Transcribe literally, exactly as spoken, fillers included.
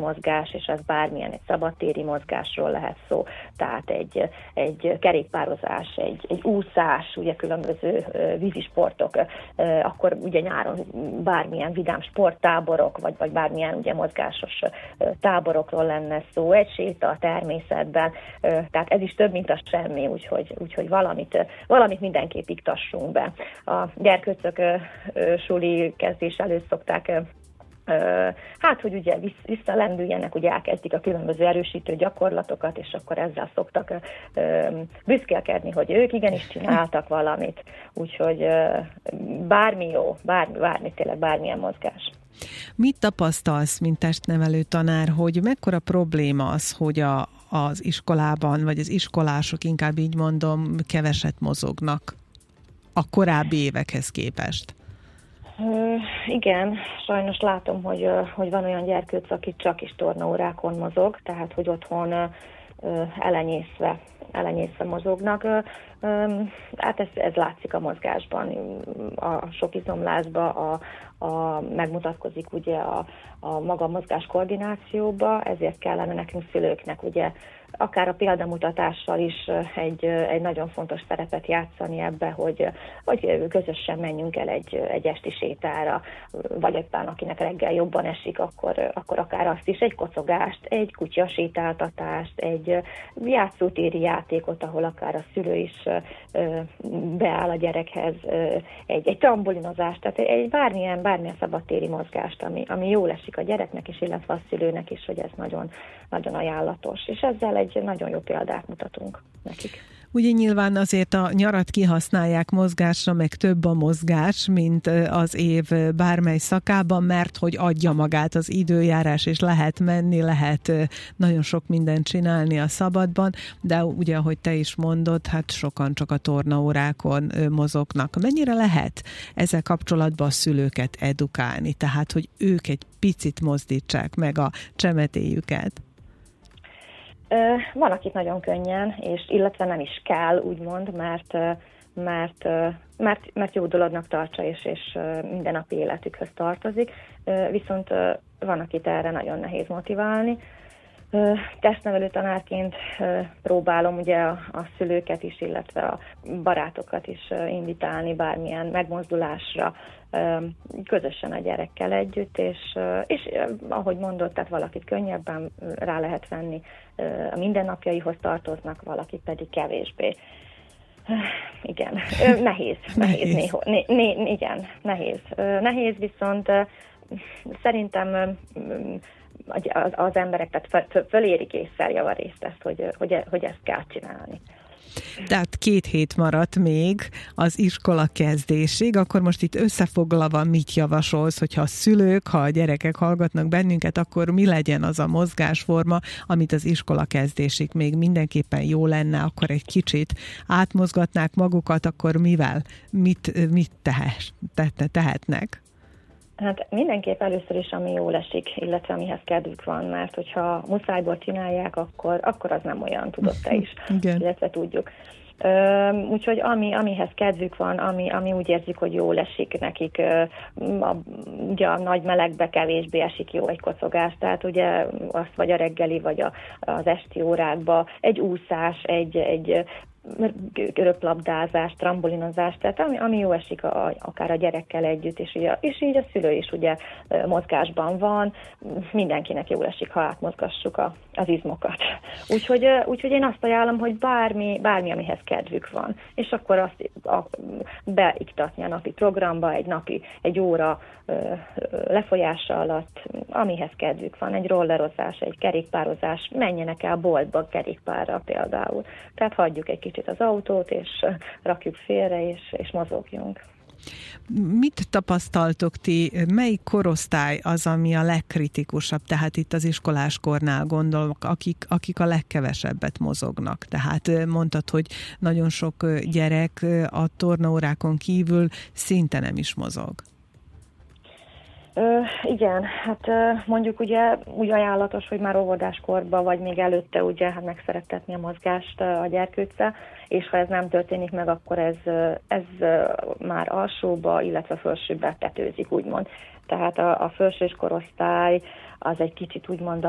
mozgás, és ez bármilyen, egy szabadtéri mozgásról lehet szó, tehát egy, egy kerékpározás, egy, egy úszás, ugye különböző vízisportok, akkor ugye nyáron bármilyen vidám sporttáborok, vagy, vagy bármilyen ugye mozgásos táborokról lenne szó, egy séta a természetben, tehát ez is több, mint a semmi, úgyhogy, úgyhogy valamit, valamit mindenképp iktassunk be. A gyerkőcök suli kezdés előtt szokták, hát, hogy ugye visszalendüljenek, ugye elkezdik a különböző erősítő gyakorlatokat, és akkor ezzel szoktak büszkélkedni, hogy ők igenis csináltak valamit. Úgyhogy bármi jó, bármi, bármi, tényleg bármilyen mozgás. Mit tapasztalsz, mint testnevelő tanár, hogy mekkora probléma az, hogy a, az iskolában, vagy az iskolások, inkább így mondom, keveset mozognak a korábbi évekhez képest? Igen, sajnos látom, hogy, hogy van olyan gyerkőc, aki csak is tornaórákon mozog, tehát hogy otthon elenyészve, elenyészve mozognak. Hát ez, ez látszik a mozgásban, a sok izomlásban, a, a, megmutatkozik ugye a, a maga mozgás koordinációba, ezért kellene nekünk szülőknek ugye akár a példamutatással is egy, egy nagyon fontos szerepet játszani ebbe, hogy, hogy közösen menjünk el egy, egy esti sétára, vagy éppen akinek reggel jobban esik, akkor, akkor akár azt is, egy kocogást, egy kutya sétáltatást, egy játszótéri játékot, ahol akár a szülő is beáll a gyerekhez, egy, egy trambolinozást, tehát egy bármilyen, bármilyen szabadtéri mozgást, ami, ami jól esik a gyereknek is, illetve a szülőnek is, hogy ez nagyon, nagyon ajánlatos. És ezzel egy nagyon jó példát mutatunk nekik. Ugye nyilván azért a nyarat kihasználják mozgásra, meg több a mozgás, mint az év bármely szakában, mert hogy adja magát az időjárás, és lehet menni, lehet nagyon sok mindent csinálni a szabadban, de ugye, ahogy te is mondod, hát sokan csak a tornaórákon mozognak. Mennyire lehet ezzel kapcsolatban a szülőket edukálni, tehát hogy ők egy picit mozdítsák meg a csemetéjüket? Van, akit nagyon könnyen, és illetve nem is kell, úgymond, mert, mert, mert, mert jó dolognak tartsa, és, és mindennapi életükhöz tartozik, viszont van, akit erre nagyon nehéz motiválni. Testnevelő tanárként próbálom ugye a, a szülőket is, illetve a barátokat is invitálni bármilyen megmozdulásra, közösen a gyerekkel együtt, és, és ahogy mondott, tehát valakit könnyebben rá lehet venni, a mindennapjaihoz tartoznak, valakit pedig kevésbé. Igen, nehéz, nehéz néha, né, né, igen, nehéz. Nehéz, viszont szerintem az, az emberek tehát föl, fölérik észre javarészt ezt, hogy, hogy, hogy ezt kell csinálni. Tehát két hét maradt még az iskola kezdésig, akkor most itt összefoglalva mit javasolsz, hogyha a szülők, ha a gyerekek hallgatnak bennünket, akkor mi legyen az a mozgásforma, amit az iskola kezdésig még mindenképpen jó lenne, akkor egy kicsit átmozgatnák magukat, akkor mivel, mit, mit tehes, tehetnek? Hát mindenképp először is, ami jól esik, illetve amihez kedvük van, mert hogyha muszájból csinálják, akkor, akkor az nem olyan, tudod te is, illetve tudjuk. Úgyhogy ami, amihez kedvük van, ami, ami úgy érzik, hogy jól esik nekik, a, ugye a nagy melegbe kevésbé esik jó egy kocogás, tehát ugye azt vagy a reggeli, vagy a, az esti órákba, egy úszás, egy, egy röplabdázás, trambolinozás, tehát ami, ami jó esik a, akár a gyerekkel együtt, és, ugye, és így a szülő is ugye mozgásban van, mindenkinek jó esik, ha átmozgassuk a, az izmokat. Úgyhogy, úgyhogy én azt ajánlom, hogy bármi, bármi, amihez kedvük van, és akkor azt a, beiktatni a napi programba, egy napi, egy óra lefolyása alatt, amihez kedvük van, egy rollerozás, egy kerékpározás, menjenek el boltba kerékpárra például. Tehát hagyjuk egy kicsit az autót, és rakjuk félre, és, és mozogjunk. Mit tapasztaltok ti, melyik korosztály az, ami a legkritikusabb, tehát itt az iskoláskornál gondolok, akik, akik a legkevesebbet mozognak? Tehát mondtad, hogy nagyon sok gyerek a tornaórákon kívül szinte nem is mozog. Ö, igen, hát mondjuk ugye úgy ajánlatos, hogy már óvodáskorban, vagy még előtte ugye hát megszerettetni a mozgást a gyerkőccel, és ha ez nem történik meg, akkor ez, ez már alsóba, illetve felsőbbre tetőzik, úgymond. Tehát a, a felsős korosztály az egy kicsit úgymond